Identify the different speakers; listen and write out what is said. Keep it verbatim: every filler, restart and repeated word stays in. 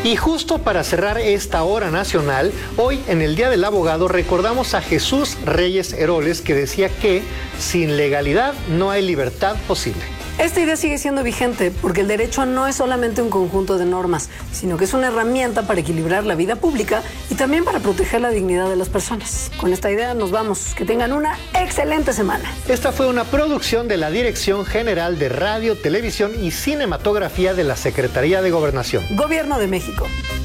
Speaker 1: Y justo para cerrar esta hora nacional, hoy en el Día del Abogado recordamos a Jesús Reyes Heroles, que decía que sin legalidad no hay libertad posible.
Speaker 2: Esta idea sigue siendo vigente porque el derecho no es solamente un conjunto de normas, sino que es una herramienta para equilibrar la vida pública y también para proteger la dignidad de las personas. Con esta idea nos vamos. Que tengan una excelente semana.
Speaker 1: Esta fue una producción de la Dirección General de Radio, Televisión y Cinematografía de la Secretaría de Gobernación.
Speaker 2: Gobierno de México.